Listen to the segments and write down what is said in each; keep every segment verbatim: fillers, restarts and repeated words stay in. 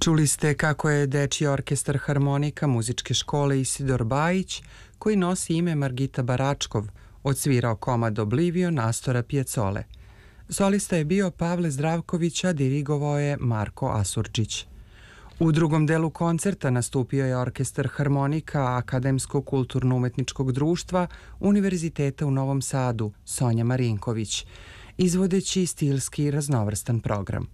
Čuli ste kako je Dečiji orkestar harmonika muzičke škole Isidor Bajić, koji nosi ime Margita Baračkov, odsvirao komad Oblivion Astora Piazzole. Solista je bio Pavle Zdravković, a dirigovao je Marko Asurđić. U drugom delu koncerta nastupio je orkestar harmonika Akademsko-kulturno-umetničkog društva Univerziteta u Novom Sadu, Sonja Marinković, izvodeći stilski i raznovrstan program.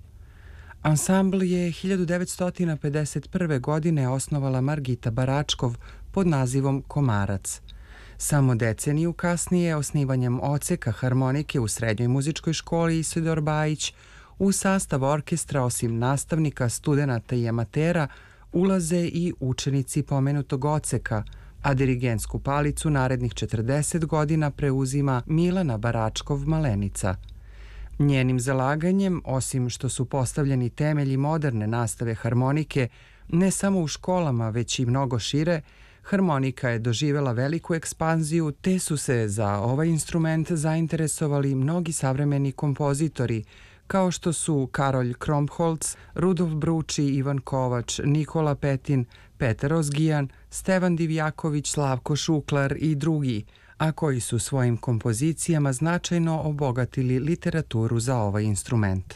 Ansambl je hiljadu devetsto pedeset prve. godine osnovala Margita Baračkov pod nazivom Komarac. Samo deceniju kasnije, osnivanjem odseka harmonike u Srednjoj muzičkoj školi Isidor Bajić, u sastav orkestra osim nastavnika, studenata i amatera ulaze i učenici pomenutog odseka, a dirigentsku palicu narednih četrdeset godina preuzima Milana Baračkov Malenica. Njenim zalaganjem, osim što su postavljeni temelji moderne nastave harmonike, ne samo u školama, već i mnogo šire, harmonika je doživela veliku ekspanziju, te su se za ovaj instrument zainteresovali mnogi savremeni kompozitori, kao što su Karolj Kromholc, Rudolf Bruči, Ivan Kovač, Nikola Petin, Petar Ozgijan, Stevan Divjaković, Slavko Šuklar i drugi, a koji su svojim kompozicijama značajno obogatili literaturu za ovaj instrument.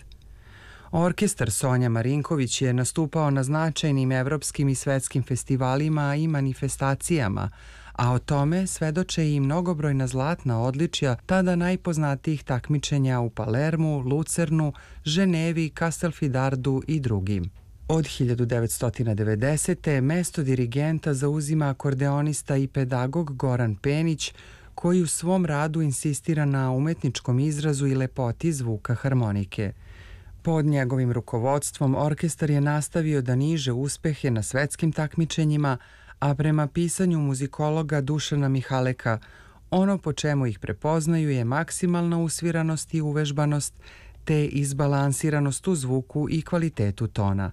Orkestar Sonja Marinković je nastupao na značajnim evropskim i svetskim festivalima i manifestacijama, a o tome svedoče i mnogobrojna zlatna odličja tada najpoznatijih takmičenja u Palermu, Lucernu, Ženevi, Castelfidardu i drugim. Od hiljadu devetsto devedesete. mesto dirigenta zauzima akordeonista i pedagog Goran Penić, koji u svom radu insistira na umetničkom izrazu i lepoti zvuka harmonike. Pod njegovim rukovodstvom orkestar je nastavio da niže uspehe na svetskim takmičenjima, a prema pisanju muzikologa Dušana Mihaleka, ono po čemu ih prepoznaju je maksimalna usviranost i uvežbanost, te izbalansiranost u zvuku i kvalitetu tona.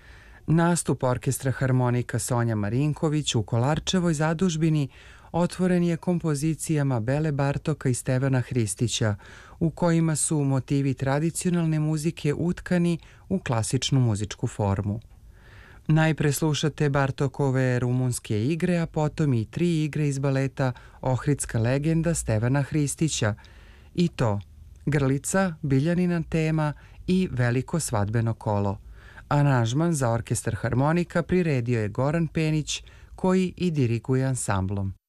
Nastup orkestra harmonika Sonja Marinković u Kolarčevoj zadužbini otvoren je kompozicijama Bele Bartoka i Stevana Hristića, u kojima su motivi tradicionalne muzike utkani u klasičnu muzičku formu. Najpre slušate Bartokove rumunske igre, a potom i tri igre iz baleta Ohridska legenda Stevana Hristića, i to Grlica, Biljanina tema i Veliko svadbeno kolo. Aranžman za orkestar harmonika priredio je Goran Penić, koji i diriguje ansamblom.